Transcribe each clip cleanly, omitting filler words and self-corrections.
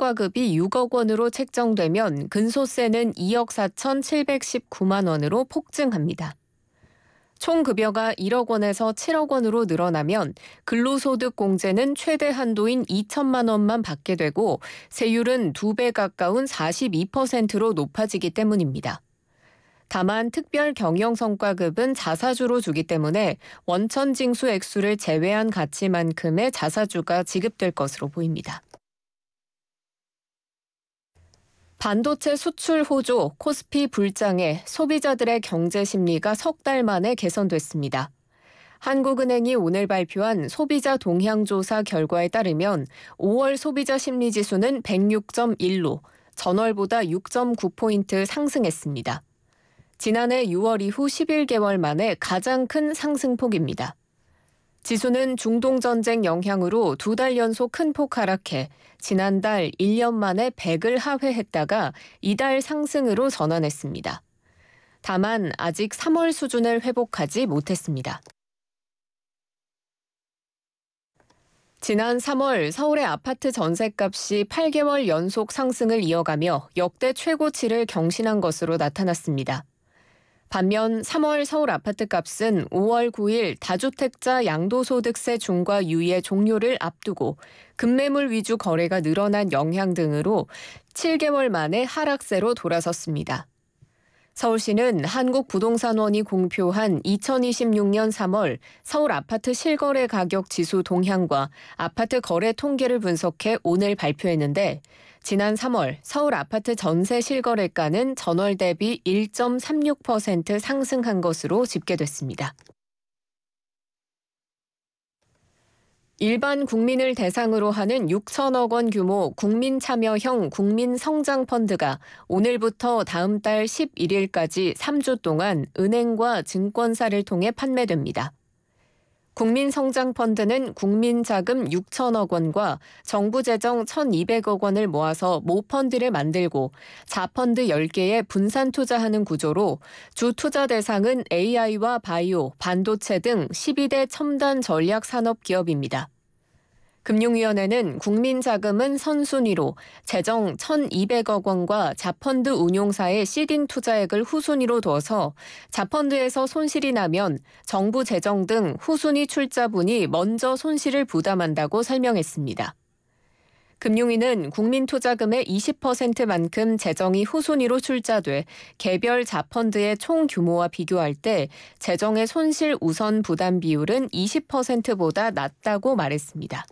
성과급이 6억 원으로 책정되면 근소세는 2억 4,719만 원으로 폭증합니다. 총 급여가 1억 원에서 7억 원으로 늘어나면 근로소득 공제는 최대 한도인 2천만 원만 받게 되고 세율은 2배 가까운 42%로 높아지기 때문입니다. 다만 특별 경영 성과급은 자사주로 주기 때문에 원천 징수 액수를 제외한 가치만큼의 자사주가 지급될 것으로 보입니다. 반도체 수출 호조, 코스피 불장에 소비자들의 경제 심리가 석 달 만에 개선됐습니다. 한국은행이 오늘 발표한 소비자 동향 조사 결과에 따르면 5월 소비자 심리 지수는 106.1로 전월보다 6.9포인트 상승했습니다. 지난해 6월 이후 11개월 만에 가장 큰 상승폭입니다. 지수는 중동전쟁 영향으로 2달 연속 큰 폭 하락해 지난달 1년 만에 100을 하회했다가 이달 상승으로 전환했습니다. 다만 아직 3월 수준을 회복하지 못했습니다. 지난 3월 서울의 아파트 전셋값이 8개월 연속 상승을 이어가며 역대 최고치를 경신한 것으로 나타났습니다. 반면 3월 서울 아파트값은 5월 9일 다주택자 양도소득세 중과 유예 종료를 앞두고 급매물 위주 거래가 늘어난 영향 등으로 7개월 만에 하락세로 돌아섰습니다. 서울시는 한국부동산원이 공표한 2026년 3월 서울 아파트 실거래 가격 지수 동향과 아파트 거래 통계를 분석해 오늘 발표했는데 지난 3월 서울 아파트 전세 실거래가는 전월 대비 1.36% 상승한 것으로 집계됐습니다. 일반 국민을 대상으로 하는 6천억 원 규모 국민참여형 국민성장펀드가 오늘부터 다음 달 11일까지 3주 동안 은행과 증권사를 통해 판매됩니다. 국민성장펀드는 국민자금 6천억 원과 정부 재정 1,200억 원을 모아서 모펀드를 만들고 자펀드 10개에 분산 투자하는 구조로 주 투자 대상은 AI와 바이오, 반도체 등 12대 첨단 전략 산업 기업입니다. 금융위원회는 국민자금은 선순위로 재정 1,200억 원과 자펀드 운용사의 시딩 투자액을 후순위로 둬서 자펀드에서 손실이 나면 정부 재정 등 후순위 출자분이 먼저 손실을 부담한다고 설명했습니다. 금융위는 국민투자금의 20%만큼 재정이 후순위로 출자돼 개별 자펀드의 총 규모와 비교할 때 재정의 손실 우선 부담 비율은 20%보다 낮다고 말했습니다.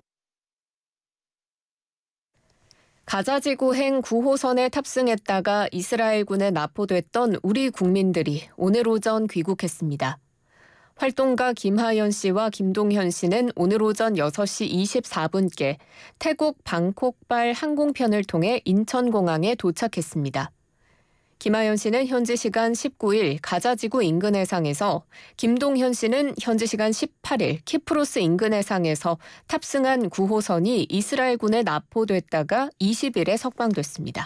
가자지구행 9호선에 탑승했다가 이스라엘군에 납포됐던 우리 국민들이 오늘 오전 귀국했습니다. 활동가 김하연 씨와 김동현 씨는 오늘 오전 6시 24분께 태국 방콕발 항공편을 통해 인천공항에 도착했습니다. 김하연 씨는 현지 시간 19일 가자지구 인근 해상에서, 김동현 씨는 현지 시간 18일 키프로스 인근 해상에서 탑승한 9호선이 이스라엘군에 납포됐다가 20일에 석방됐습니다.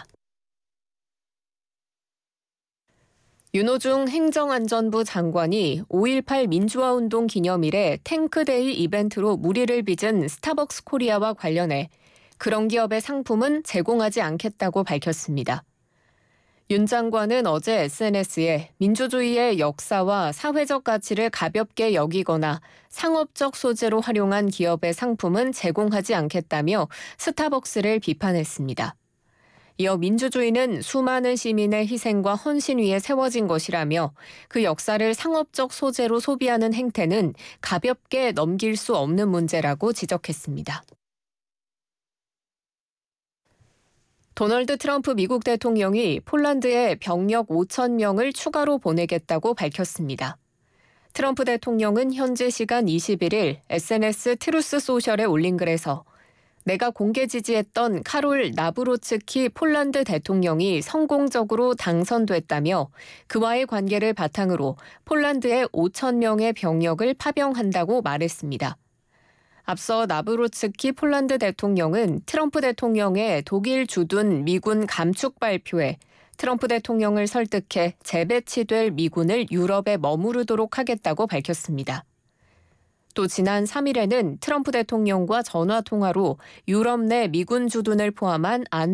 윤호중 행정안전부 장관이 5.18 민주화운동 기념일에 탱크데이 이벤트로 물의를 빚은 스타벅스 코리아와 관련해 그런 기업의 상품은 제공하지 않겠다고 밝혔습니다. 윤 장관은 어제 SNS에 민주주의의 역사와 사회적 가치를 가볍게 여기거나 상업적 소재로 활용한 기업의 상품은 제공하지 않겠다며 스타벅스를 비판했습니다. 이어 민주주의는 수많은 시민의 희생과 헌신 위에 세워진 것이라며 그 역사를 상업적 소재로 소비하는 행태는 가볍게 넘길 수 없는 문제라고 지적했습니다. 도널드 트럼프 미국 대통령이 폴란드에 병력 5천 명을 추가로 보내겠다고 밝혔습니다. 트럼프 대통령은 현지 시간 21일 SNS 트루스 소셜에 올린 글에서 내가 공개 지지했던 카롤 나브로츠키 폴란드 대통령이 성공적으로 당선됐다며 그와의 관계를 바탕으로 폴란드에 5천 명의 병력을 파병한다고 말했습니다. 앞서 나브로츠키 폴란드 대통령은 트럼프 대통령의 독일 주둔 미군 감축 발표에 트럼프 대통령을 설득해 재배치될 미군을 유럽에 머무르도록 하겠다고 밝혔습니다. 또 지난 3일에는 트럼프 대통령과 전화 통화로 유럽 내 미군 주둔을 포함한